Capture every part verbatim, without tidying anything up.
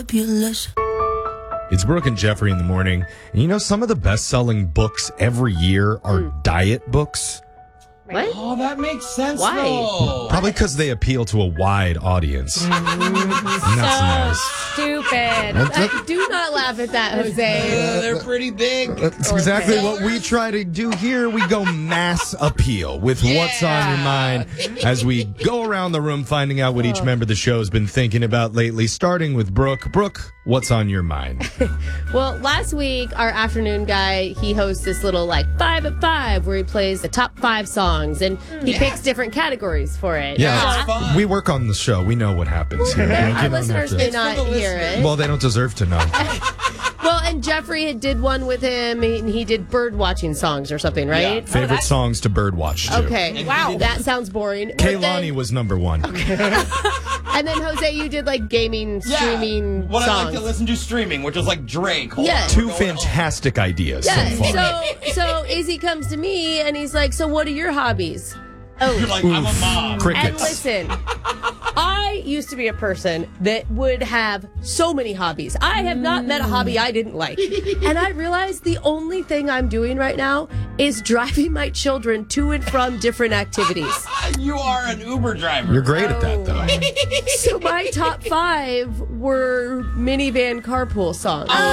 It's Brooke and Jeffrey in the morning. And you know, some of the best-selling books every year are mm. diet books. What? Oh, that makes sense. Why? Though. Probably because they appeal to a wide audience. And that's so nice. Stupid. Uh, do not laugh at that, Jose. Uh, they're pretty big. That's exactly okay. what we try to do here. We go mass appeal with yeah. what's on your mind as we go around the room finding out what each member of the show has been thinking about lately, starting with Brooke. Brooke, what's on your mind? Well, last week, our afternoon guy, he hosts this little, like, five at five where he plays the top five songs, and he yeah. picks different categories for it. Yeah, so, we work on the show. We know what happens here. Our listeners may not hear it. Well, they don't deserve to know. Well, and Jeffrey did one with him, and he did bird watching songs or something, right? Yeah. Favorite oh, songs to bird watch, too. Okay. Wow. That sounds boring. Kaylani then, was number one. Okay. And then, Jose, you did, like, gaming, yeah. streaming what songs. I like to listen to streaming, which is like Drake. Yeah. Two fantastic on. ideas yeah. so far. So, so Izzy comes to me, and he's like, so what are your hobbies? Oh, You're like, Oof. I'm a mom. Crickets. And listen, I used to be a person that would have so many hobbies. I have not met a hobby I didn't like. And I realized the only thing I'm doing right now is driving my children to and from different activities. You are an Uber driver. You're great at that, though. So my top five were minivan carpool songs. Oh,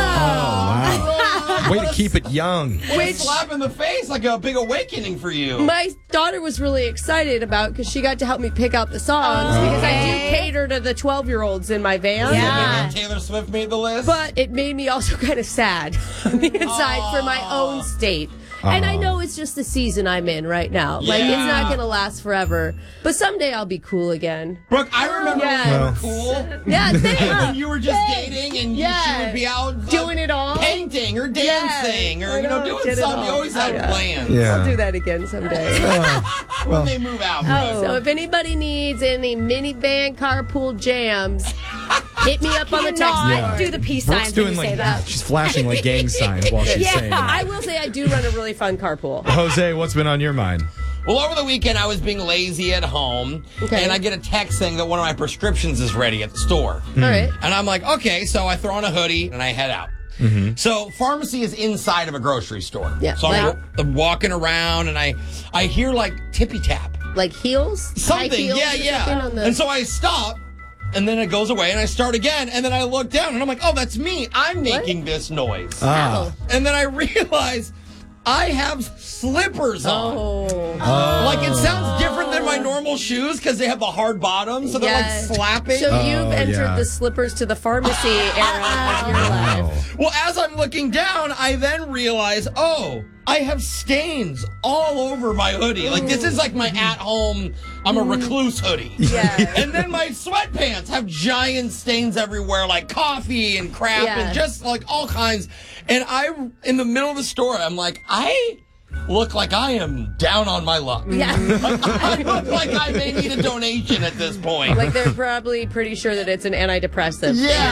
wow. Way to keep it young. Which slap in the face, like a big awakening for you. My daughter was really excited about because she got to help me pick out the songs oh, because I do cater to the twelve-year-olds in my van. Yeah. Taylor Swift made the list. But it made me also kind of sad on the inside Aww. for my own state. Uh-huh. And I know it's just the season I'm in right now. Yeah. Like, it's not going to last forever. But someday I'll be cool again. Brooke, I remember yeah. when you were cool. Yeah, when you were just thanks. dating and yeah. you would be out doing uh, it all. Painting or dancing yeah. or, you know, doing something. You always had yeah. plans. Yeah. I'll do that again someday. uh, when well. they move out, oh. So if anybody needs any minivan carpool jams, hit me up on the text. Yeah. Do the peace signs when you like, say that. She's flashing like gang signs while she's yeah. saying that. I will say I do run a really fun carpool. Jose, what's been on your mind? Well, over the weekend, I was being lazy at home, okay. and I get a text saying that one of my prescriptions is ready at the store. Mm. All right. And I'm like, okay, so I throw on a hoodie, and I head out. Mm-hmm. So pharmacy is inside of a grocery store. Yeah. So like, I'm, I'm walking around, and I, I hear, like, tippy-tap. Like heels? Something, heels yeah, yeah. The... And so I stop. And then it goes away, and I start again, and then I look down, and I'm like, oh, that's me. I'm making what? this noise. Ah. And then I realize I have slippers on. Oh. oh. Like, it sounds different than my normal shoes because they have the hard bottoms, so they're yes. like slapping. So oh, you've entered yeah. the slippers to the pharmacy era of your wow. life. Well, as I'm looking down, I then realize, oh, I have stains all over my hoodie. Like, this is like my at-home, I'm a recluse hoodie. Yeah. And then my sweatpants have giant stains everywhere, like coffee and crap yeah. and just like all kinds. And I, in the middle of the store, I'm like, I look like I am down on my luck. Yeah. I look like I may need a donation at this point. Like they're probably pretty sure that it's an antidepressant.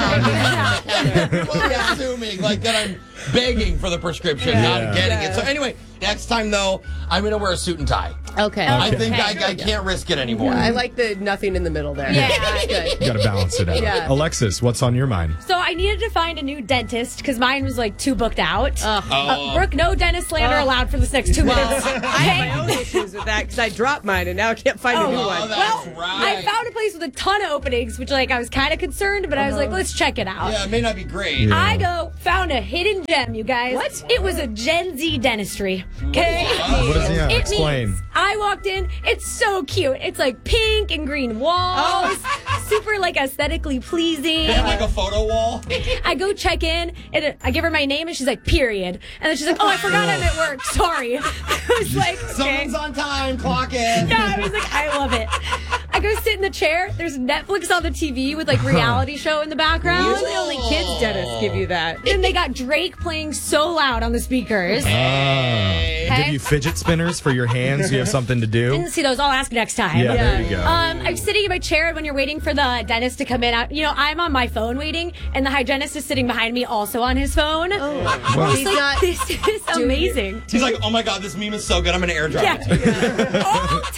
Yeah. Everyone's assuming like that I'm begging for the prescription, yeah. not getting yeah. it. So anyway, next time though, I'm going to wear a suit and tie. Okay. I okay. think okay. I, I can't risk it anymore. Yeah, I like the nothing in the middle there. Yeah. That's good. You got to balance it out. Yeah. Alexis, what's on your mind? So I needed to find a new dentist because mine was like too booked out. Uh, oh. uh, Brooke, no dentist slander uh, allowed for the next two well, minutes. I have my own issues with that because I dropped mine and now I can't find oh, a new oh, one. That's well, right. I found a place with a ton of openings, which like I was kind of concerned, but uh-huh. I was like, let's check it out. Yeah, it may not be great. Yeah. I go, found a hidden gem, you guys. What? It was a Gen Z dentistry. Okay? What? What is yeah, It explain. means I walked in, it's so cute. It's like pink and green walls, super like aesthetically pleasing. They have like a photo wall. I go check in, and I give her my name, and she's like, period. And then she's like, oh, I forgot I'm at work. Sorry. I was like, okay. Someone's on time, clock in. Yeah, I was like, I love it. I go sit in the chair. There's Netflix on the T V with like reality show in the background. Usually only kids dentists give you that. And they got Drake playing so loud on the speakers. Oh. Hey. Give you fidget spinners for your hands? You have something to do? Didn't see those. I'll ask next time. Yeah, there you go. Um, I'm sitting in my chair when you're waiting for the dentist to come in. I, you know, I'm on my phone waiting, and the hygienist is sitting behind me also on his phone. Oh. Wow. He's He's like, not this is amazing. He's like, oh my god, this meme is so good, I'm going to air drop Yeah. it. Oh, ten out of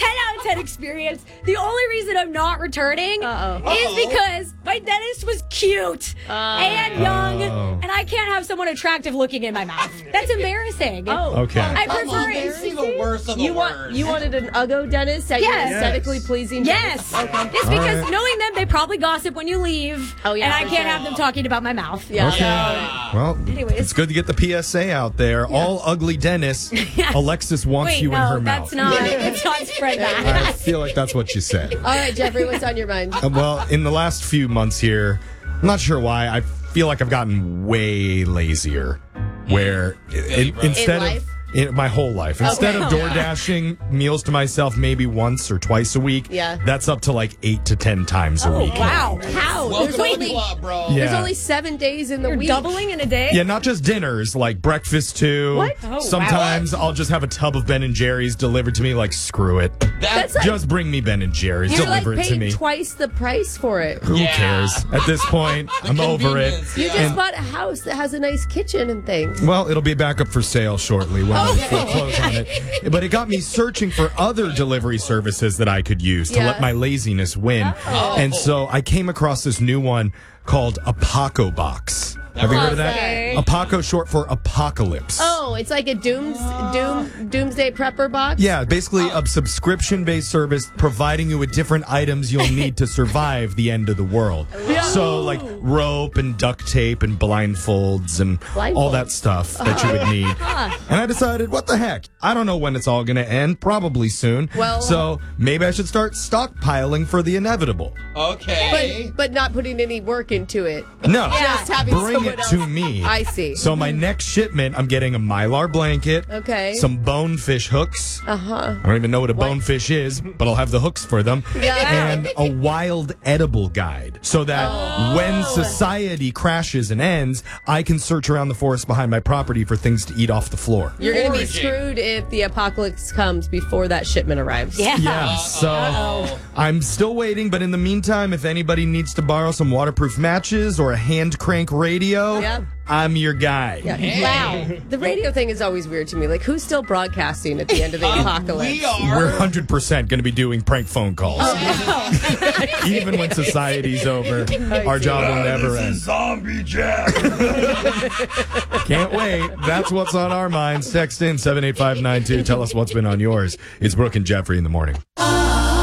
content experience. The only reason I'm not returning Uh-oh. is because my dentist was cute and young, Oh. and I can't have someone attractive looking in my mouth. That's embarrassing. Oh. Okay. I Come prefer on, you see the worst of the You worst. want you wanted an Uggo dentist at Yes. your aesthetically pleasing Yes. dentist? Okay. It's because right. knowing them, they probably gossip when you leave. Oh, yeah, And I for can't sure. have them talking about my mouth. Yeah. Okay. Well, Anyways. it's good to get the P S A out there. All ugly dentists, Alexis wants Wait, you no, in her mouth. that's not. It's not spread that. I feel like that's what you said. All right, Jeffrey, what's on your mind? Uh, Well, in the last few months here, I'm not sure why, I feel like I've gotten way lazier. Where in, bro. instead In life? of in my whole life, instead of door dashing meals to myself maybe once or twice a week, Yeah. that's up to like eight to ten times a Oh, week. wow. How? Welcome There's to the only club, bro. Yeah. there's only seven days in the You're week. doubling in a day? Yeah, not just dinners, like breakfast too. What? Oh, wow. Sometimes I'll just have a tub of Ben and Jerry's delivered to me. Like, screw it. That's like Just bring me Ben and Jerry's. you're like Deliver it to paying me. twice the price for it. Who Yeah. cares? At this point, I'm over it. convenience, You yeah. just And- bought a house that has a nice kitchen and things. Well, it'll be back up for sale shortly when Oh. we foreclose on it. But it got me searching for other delivery services that I could use to Yeah. let my laziness win. And so I came across this new one called Apaco Box. Have you heard of that? Okay. Apaco, short for apocalypse. Oh, it's like a dooms doom doomsday prepper box. Yeah, basically a subscription-based service providing you with different items you'll need to survive the end of the world. So, like rope and duct tape and blindfolds and all that stuff that you would need. And I decided, what the heck? I don't know when it's all going to end. Probably soon. Well- so maybe I should start stockpiling for the inevitable. Okay. But but not putting any work into it. No, Just having bring someone it else. to me. I see. So my next shipment, I'm getting a Mylar blanket. Okay. Some bonefish hooks. Uh huh. I don't even know what a bonefish is, but I'll have the hooks for them. Yeah. And a wild edible guide so that Oh. when society crashes and ends, I can search around the forest behind my property for things to eat off the floor. You're gonna be Foraging. screwed if the apocalypse comes before that shipment arrives. Yeah. Yeah, so I'm still waiting, but in the meantime, if anybody needs to borrow some waterproof matches or a hand crank radio, Yep. I'm your guy. Yeah. Hey. Wow. The radio thing is always weird to me. Like, who's still broadcasting at the end of the apocalypse? We are. We're one hundred percent going to be doing prank phone calls. Even when society's over, our job will never end. Zombie Jack. Can't wait. That's what's on our minds. Text in seven eight five nine two. Tell us what's been on yours. It's Brooke and Jeffrey in the morning.